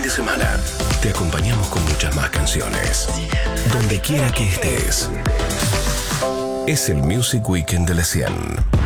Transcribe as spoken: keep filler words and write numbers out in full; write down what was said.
fin de semana te acompañamos con muchas más canciones. Donde quiera que estés. Es el Music Weekend de la cien.